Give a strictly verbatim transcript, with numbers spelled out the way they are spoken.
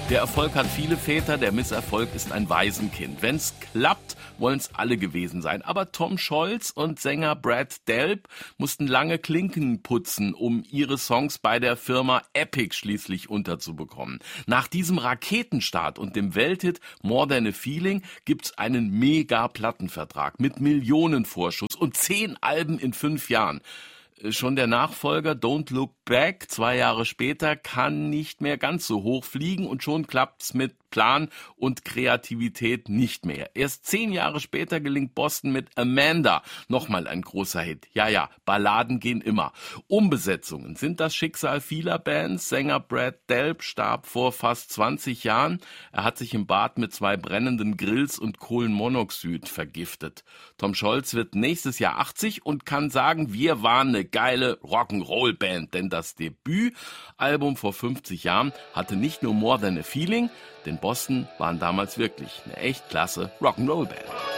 Der Erfolg hat viele Väter, der Misserfolg ist ein Waisenkind. Wenn's klappt, wollen's alle gewesen sein. Aber Tom Scholz und Sänger Brad Delp mussten lange Klinken putzen, um ihre Songs bei der Firma Epic schließlich unterzubekommen. Nach diesem Raketenstart und dem Welthit More Than a Feeling gibt's einen Mega-Plattenvertrag mit Millionenvorschuss und zehn Alben in fünf Jahren. Schon der Nachfolger Don't Look Back, zwei Jahre später, kann nicht mehr ganz so hoch fliegen und schon klappt's mit Plan und Kreativität nicht mehr. Erst zehn Jahre später gelingt Boston mit Amanda, nochmal ein großer Hit. Ja, ja, Balladen gehen immer. Umbesetzungen sind das Schicksal vieler Bands. Sänger Brad Delp starb vor fast zwanzig Jahren. Er hat sich im Bad mit zwei brennenden Grills und Kohlenmonoxid vergiftet. Tom Scholz wird nächstes Jahr achtzig und kann sagen, wir waren eine geile Rock'n'Roll-Band, denn das Debütalbum vor fünfzig Jahren hatte nicht nur More Than a Feeling, denn Boston waren damals wirklich eine echt klasse Rock'n'Roll-Band.